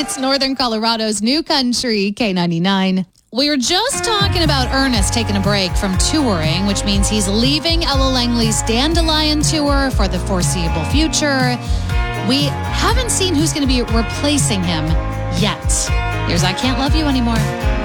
It's Northern Colorado's new country, K99. We were just talking about Ernest taking a break from touring, which means he's leaving Ella Langley's Dandelion Tour for the foreseeable future. We haven't seen who's going to be replacing him yet. Here's I Can't Love You Anymore.